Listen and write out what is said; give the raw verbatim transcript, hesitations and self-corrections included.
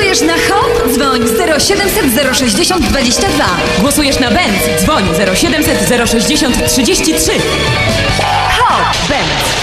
Głosujesz na Hope? Dzwoń zero siedemset zero sześćdziesiąt dwadzieścia dwa. Głosujesz na Benz? Dzwoń zero siedemset zero sześćdziesiąt trzydzieści trzy.